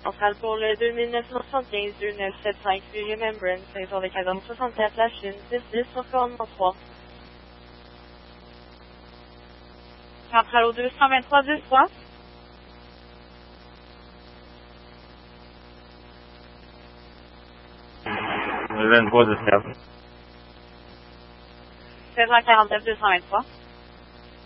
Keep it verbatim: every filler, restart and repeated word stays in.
Centrale pour le deux mille neuf cent soixante-quinze deux neuf sept cinq rue Remembrance, sur les casernes soixante-quatre La Chine, dix dix sur commandement trois. Centrale au deux cent vingt-trois deux trois. vingt-trois dix-neuf. seize cent quarante-neuf deux cent vingt-trois.